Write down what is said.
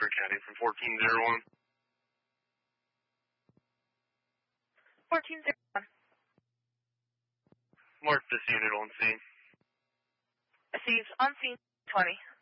Rutherford County from 1401. 1401. Mark this unit on scene. Received on scene 20.